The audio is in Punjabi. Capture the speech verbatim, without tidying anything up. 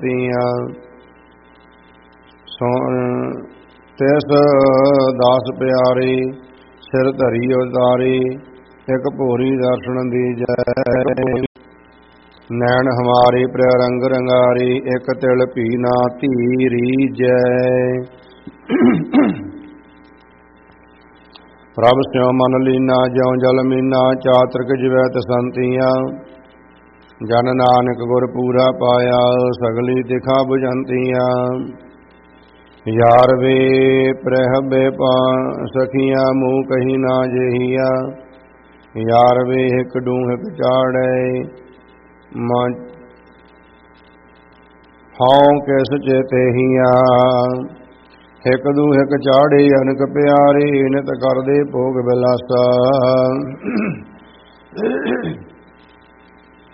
ਤਿਸ ਦਾਸ ਪਿਆਰੇ ਸਿਰ ਧਰੀ ਉਤਾਰੀ ਇੱਕ ਭੋਰੀ ਦਰਸ਼ਨ ਦੀਜੈ। ਨੈਣ ਹਮਾਰੇ ਪ੍ਰਿਆ ਰੰਗ ਰੰਗਾਰੀ ਇੱਕ ਤਿਲ ਭੀ ਨਾ ਧੀਰੀ ਜੈ। ਪ੍ਰਭ ਸਿਉ ਮਨ ਲੀਨਾ ਜਿਉ ਜਲ ਮੀਨਾ ਚਾਤ੍ਰਿਕ ਜਿਵੈ ਤਸੰਤੀਆਂ। ਜਨ ਨਾਨਕ ਗੁਰ ਪੂਰਾ ਪਾਇਆ ਸਗਲੀ ਦਿਖਾ ਬੁਝੰਤੀਆਂ। ਯਾਰ ਵੇ ਪ੍ਰਹਿਬੇ ਪਾ ਸਖੀਆਂ ਮੂੰਹ ਕਹੀ ਨਾ ਜਹੀਆ। ਯਾਰ ਵੇ ਹਿਕ ਡੂਹ ਹਿਕ ਚਾੜੈ ਮਨ ਹਉ ਕਿਸ ਚੇਤੇਹੀਆਂ। ਹਿਕ ਦੂ ਹਿਕ ਚਾੜੇ ਅਨਕ ਪਿਆਰੇ ਨਿਤ ਕਰਦੇ ਭੋਗ ਬਿਲਾਸਾ।